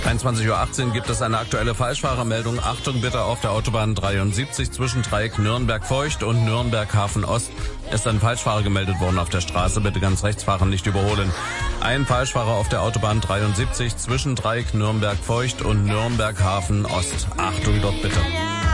21:18 Uhr gibt es eine aktuelle Falschfahrermeldung. Achtung bitte, auf der Autobahn 73 zwischen Dreieck Nürnberg-Feucht und Nürnberg-Hafen-Ost ist ein Falschfahrer gemeldet worden auf der Straße. Bitte ganz rechts fahren, nicht überholen. Ein Falschfahrer auf der Autobahn 73 zwischen Dreieck Nürnberg-Feucht und Nürnberg-Hafen-Ost. Achtung dort bitte.